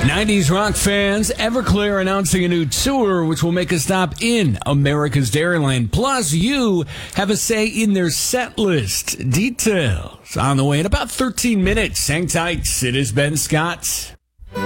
90s rock fans, Everclear announcing a new tour which will make a stop in America's Dairyland. Plus, you have a say in their set list. Details on the way in about 13 minutes. Hang tight. It is Ben Scott.